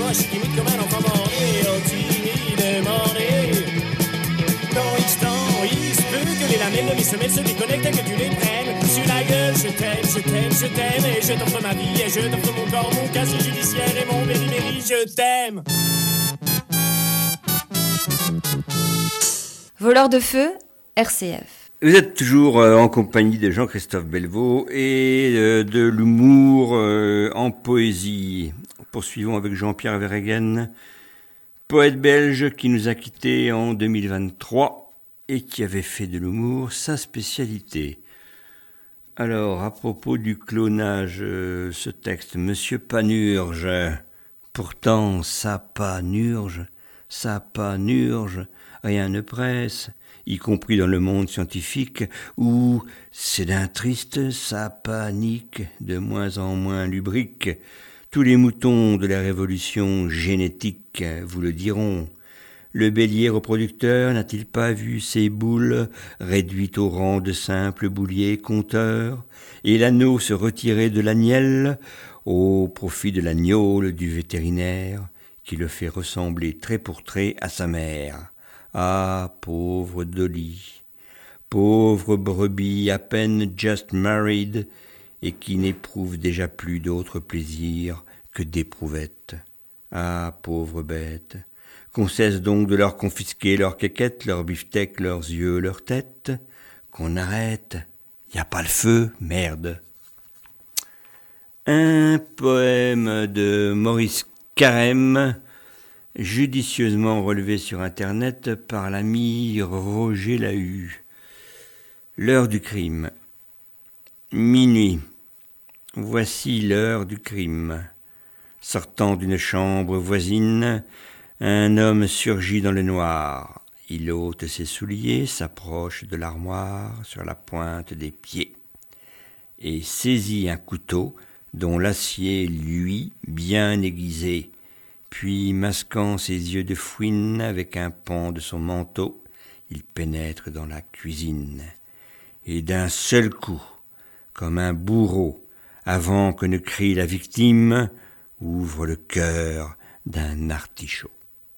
moi je suis timide comme un enfant borné, oh timidement né. Dans X temps, il se peut que les lamelles de mes semelles se déconnectent et que tu les prennes sur la gueule. Je t'aime, je t'aime, je t'aime, et je t'offre ma vie, et je t'offre mon corps, mon casier judiciaire et mon beriberi, je t'aime. Voleurs de feu, RCF. Vous êtes toujours en compagnie de Jean-Christophe Belvaux et de l'humour en poésie. Poursuivons avec Jean-Pierre Verhaegen, poète belge qui nous a quittés en 2023 et qui avait fait de l'humour sa spécialité. Alors, à propos du clonage, ce texte, Monsieur Panurge, pourtant ça panurge, rien ne presse, y compris dans le monde scientifique, où c'est d'un triste, ça panique, de moins en moins lubrique. Tous les moutons de la révolution génétique vous le diront. Le bélier reproducteur n'a-t-il pas vu ses boules réduites au rang de simples bouliers compteurs, et l'anneau se retirer de l'agnelle au profit de la gnôle du vétérinaire, qui le fait ressembler trait pour trait à sa mère. Ah, pauvre Dolly, pauvre brebis à peine just married, et qui n'éprouve déjà plus d'autre plaisir que d'éprouvette. Ah, pauvre bête, qu'on cesse donc de leur confisquer leurs quéquettes, leurs beefsteaks, leurs yeux, leurs têtes, qu'on arrête, y a pas le feu, merde. Un poème de Maurice Carême, judicieusement relevé sur Internet par l'ami Roger Lahut. L'heure du crime. Minuit. Voici l'heure du crime. Sortant d'une chambre voisine, un homme surgit dans le noir. Il ôte ses souliers, s'approche de l'armoire sur la pointe des pieds et saisit un couteau dont l'acier luit bien aiguisé. Puis, masquant ses yeux de fouine avec un pan de son manteau, il pénètre dans la cuisine. Et d'un seul coup, comme un bourreau, avant que ne crie la victime, ouvre le cœur d'un artichaut.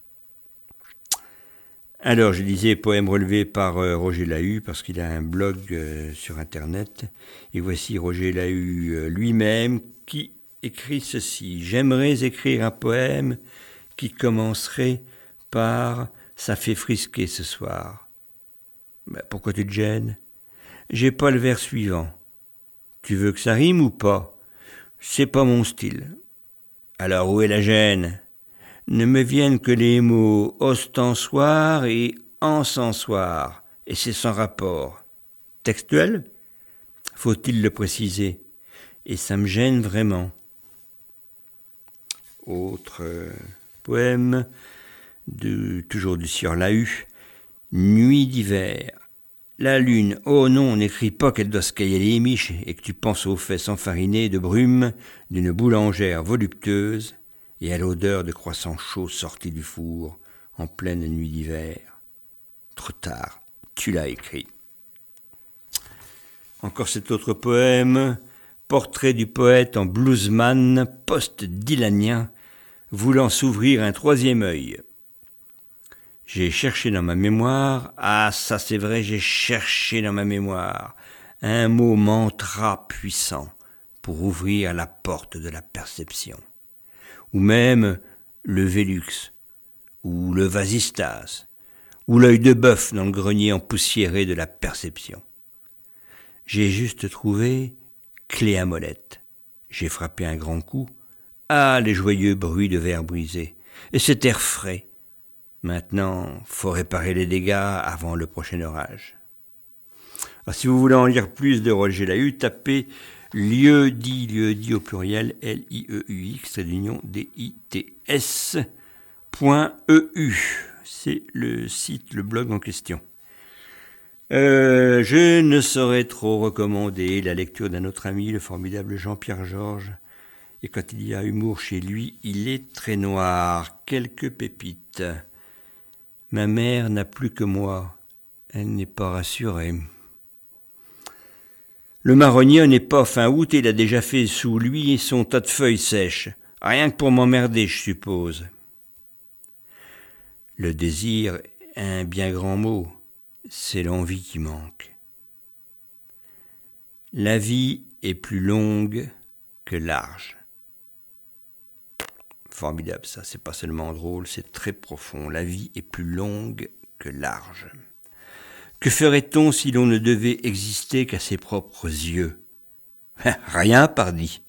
Alors, je disais poème relevé par Roger Lahut, parce qu'il a un blog sur Internet. Et voici Roger Lahut lui-même qui écrit ceci. J'aimerais écrire un poème qui commencerait par « Ça fait frisquer ce soir ». Pourquoi tu te gênes ? J'ai pas le vers suivant. Tu veux que ça rime ou pas ? C'est pas mon style. Alors où est la gêne ? Ne me viennent que les mots ostensoir et encensoir, et c'est sans rapport. Textuel ? Faut-il le préciser ? Et ça me gêne vraiment. Autre poème, toujours du sieur Lahut, Nuit d'hiver. La lune, oh non, n'écris pas qu'elle doit se cailler les miches et que tu penses aux fesses enfarinées de brume d'une boulangère voluptueuse et à l'odeur de croissants chauds sortis du four en pleine nuit d'hiver. Trop tard, tu l'as écrit. Encore cet autre poème, portrait du poète en bluesman post-dylanien, voulant s'ouvrir un troisième œil. J'ai cherché dans ma mémoire, ah ça c'est vrai, j'ai cherché dans ma mémoire, un mot mantra puissant pour ouvrir la porte de la perception. Ou même le Vélux, ou le vasistas, ou l'œil de bœuf dans le grenier empoussiéré de la perception. J'ai juste trouvé clé à molette. J'ai frappé un grand coup. Ah, les joyeux bruits de verre brisé. Et cet air frais. Maintenant, faut réparer les dégâts avant le prochain orage. Alors, si vous voulez en lire plus de Roger Lahut, tapez lieu-dit au pluriel, L-I-E-U-X, DITS.eu. C'est le site, le blog en question. Je ne saurais trop recommander la lecture d'un autre ami, le formidable Jean-Pierre Georges. Et quand il y a humour chez lui, il est très noir. Quelques pépites. Ma mère n'a plus que moi. Elle n'est pas rassurée. Le marronnier n'est pas fin août et il a déjà fait sous lui son tas de feuilles sèches. Rien que pour m'emmerder, je suppose. Le désir est un bien grand mot, c'est l'envie qui manque. La vie est plus longue que large. Formidable ça, c'est pas seulement drôle, c'est très profond. La vie est plus longue que large. Que ferait-on si l'on ne devait exister qu'à ses propres yeux? Rien, pardi.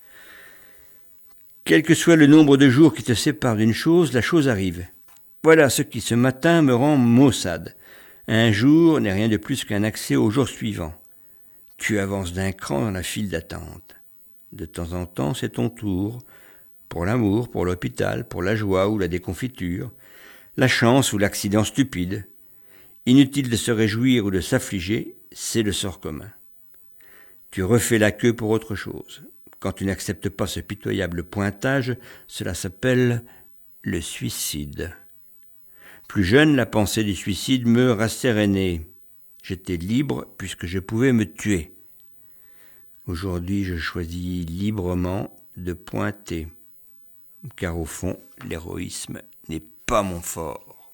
Quel que soit le nombre de jours qui te séparent d'une chose, la chose arrive. Voilà ce qui ce matin me rend maussade. Un jour n'est rien de plus qu'un accès au jour suivant. Tu avances d'un cran dans la file d'attente. De temps en temps, c'est ton tour. Pour l'amour, pour l'hôpital, pour la joie ou la déconfiture, la chance ou l'accident stupide. Inutile de se réjouir ou de s'affliger, c'est le sort commun. Tu refais la queue pour autre chose. Quand tu n'acceptes pas ce pitoyable pointage, cela s'appelle le suicide. Plus jeune, la pensée du suicide me rassérénait. J'étais libre puisque je pouvais me tuer. Aujourd'hui, je choisis librement de pointer, car au fond, l'héroïsme n'est pas mon fort.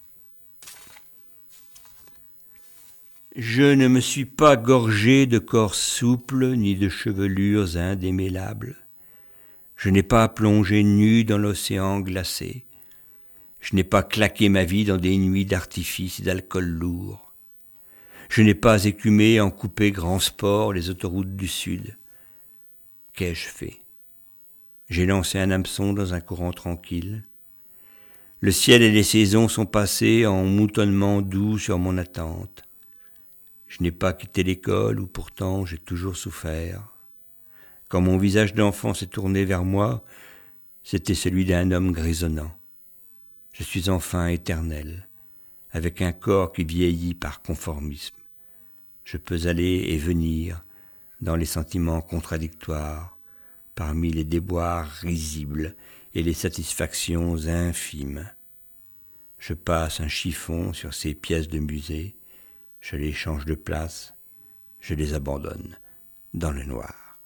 Je ne me suis pas gorgé de corps souples ni de chevelures indémêlables. Je n'ai pas plongé nu dans l'océan glacé. Je n'ai pas claqué ma vie dans des nuits d'artifice et d'alcool lourd. Je n'ai pas écumé en coupé grand sport les autoroutes du Sud. Qu'ai-je fait? J'ai lancé un hameçon dans un courant tranquille. Le ciel et les saisons sont passés en moutonnement doux sur mon attente. Je n'ai pas quitté l'école où pourtant j'ai toujours souffert. Quand mon visage d'enfant s'est tourné vers moi, c'était celui d'un homme grisonnant. Je suis enfin éternel, avec un corps qui vieillit par conformisme. Je peux aller et venir dans les sentiments contradictoires, parmi les déboires risibles et les satisfactions infimes. Je passe un chiffon sur ces pièces de musée, je les change de place, je les abandonne dans le noir.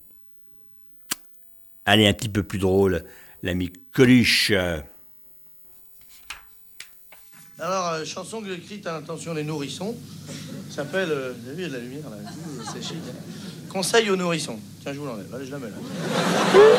Allez, un petit peu plus drôle, l'ami Coluche. Alors, chanson écrite à l'intention des nourrissons, s'appelle, vous avez vu, il y a de la lumière là, c'est chic. Conseil aux nourrissons. Tiens, je vous l'enlève, allez, je la mets là.